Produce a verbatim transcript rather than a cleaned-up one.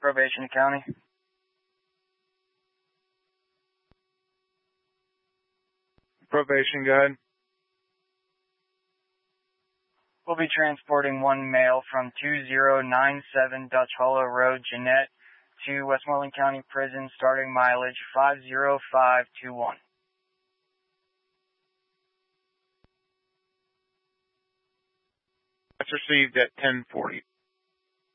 Probation County. Probation, go ahead. We'll be transporting one male from two zero nine seven Dutch Hollow Road, Jeanette, to Westmoreland County Prison, starting mileage five zero five two one. That's received at ten forty.